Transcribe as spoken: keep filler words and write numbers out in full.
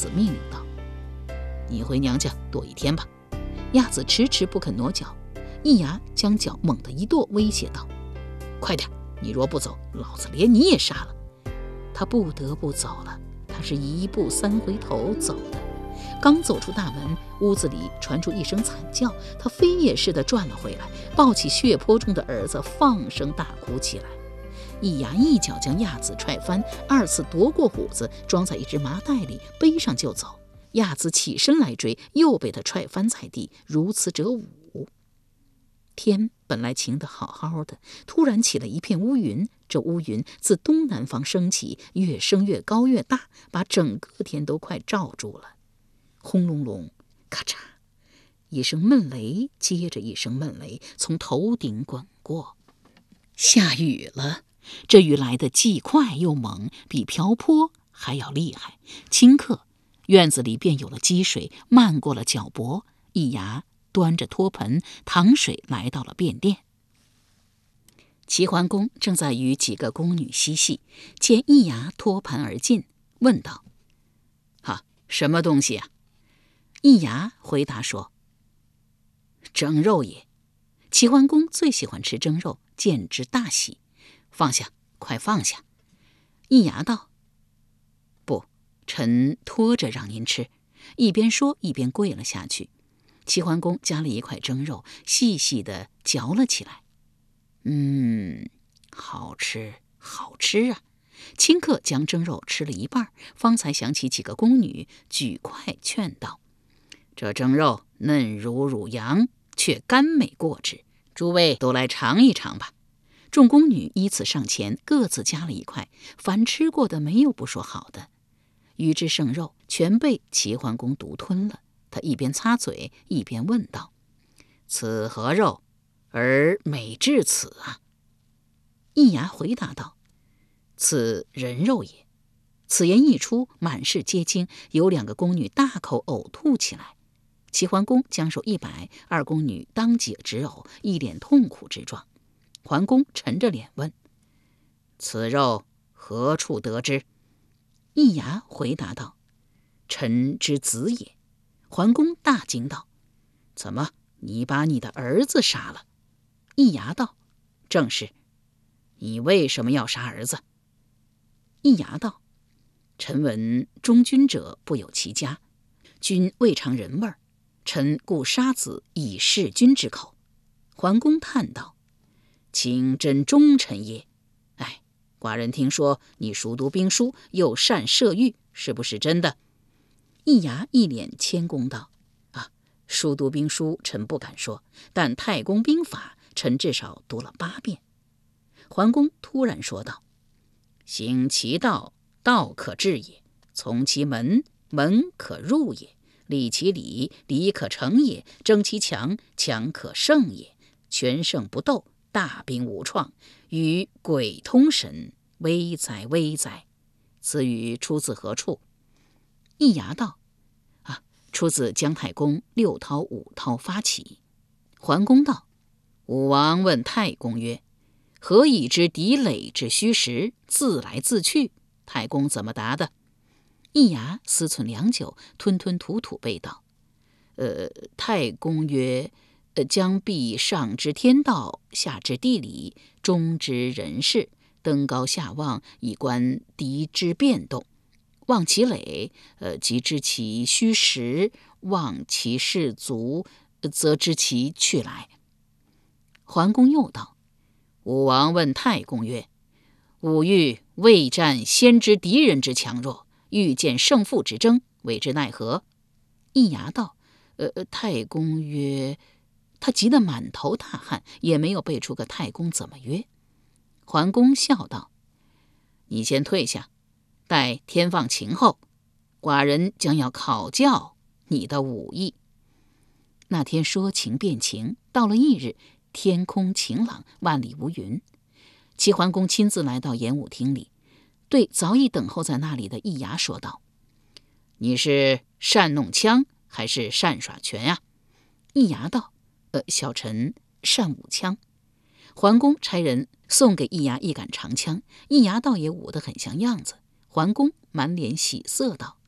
子命令道：“你回娘家躲一天吧。”亚子迟迟不肯挪脚，易牙将脚猛地一跺，威胁道：“快点，你若不走，老子连你也杀了。”他不得不走了，他是一步三回头走的。刚走出大门，屋子里传出一声惨叫，他飞也似的转了回来，抱起血泊中的儿子，放声大哭起来。易牙一脚将亚子踹翻，二次夺过虎子，装在一只麻袋里，背上就走。亚子起身来追，又被他踹翻在地，如此者五。天本来晴得好好的，突然起了一片乌云，这乌云自东南方升起，越升越高越大，把整个天都快罩住了。轰隆隆，咔嚓，一声闷雷接着一声闷雷从头顶滚过。下雨了，这雨来得既快又猛，比瓢泼还要厉害。顷刻，院子里便有了积水，漫过了脚脖。易牙端着托盆淌水来到了便殿。齐桓公正在与几个宫女嬉戏，见易牙托盘而进，问道：“哈，什么东西啊？”易牙回答说：“蒸肉也。”齐桓公最喜欢吃蒸肉，见之大喜。放下，快放下。易牙道：“不，臣拖着让您吃。”一边说一边跪了下去。齐桓公夹了一块蒸肉，细细地嚼了起来。嗯，好吃，好吃啊！顷刻将蒸肉吃了一半，方才想起几个宫女，举筷劝道：“这蒸肉嫩如乳羊，却甘美过之，诸位都来尝一尝吧。”众宫女依次上前，各自夹了一块，凡吃过的没有不说好的。余之剩肉全被齐桓公独吞了。他一边擦嘴，一边问道：“此何肉，而美至此啊？”易牙回答道：“此人肉也。”此言一出，满室皆惊，有两个宫女大口呕吐起来。齐桓公将手一摆，二宫女当即直呕，一脸痛苦之状。桓公沉着脸问：“此肉何处得之？”易牙回答道：“臣之子也。”桓公大惊道：“怎么，你把你的儿子杀了？”易牙道：“正是。”“你为什么要杀儿子？”易牙道：“臣闻忠君者不有其家，君未尝人味儿，臣故杀子以示君之口。”桓公叹道：“卿真忠臣也。哎，寡人听说你熟读兵书，又善射御，是不是真的？”易牙一脸谦恭道：“啊，熟读兵书臣不敢说，但太公兵法臣至少读了八遍。”桓公突然说道：“行其道，道可治也；从其门，门可入也；立其礼，礼可成也；争其强，强可胜也。全胜不斗，大兵无创，与鬼通神，危哉危哉！”此语出自何处？易牙道：“啊，出自姜太公六韬五韬发起。”桓公道：“武王问太公曰：‘何以知敌垒之虚实，自来自去？’太公怎么答的？”易牙思忖良久，吞吞吐吐背道：“呃，太公曰：‘呃，将必上知天道，下知地理，中知人事，登高下望，以观敌之变动。望其垒，呃，即知其虚实；望其士卒，则知其去来。’”桓公又道：“武王问太公曰：‘吾欲未战先知敌人之强弱，欲见胜负之争，谓之奈何？’”易牙道：“呃，太公曰……”他急得满头大汗，也没有背出个太公怎么约。桓公笑道：“你先退下，待天放晴后，寡人将要考教你的武艺。”那天说晴便晴，到了翌日，天空晴朗，万里无云。齐桓公亲自来到演武厅里，对早已等候在那里的易牙说道：“你是善弄枪，还是善耍拳呀？”易牙道：“呃，小臣善舞枪。”桓公差人送给易牙一杆长枪，易牙倒也舞得很像样子。桓公满脸喜色道：“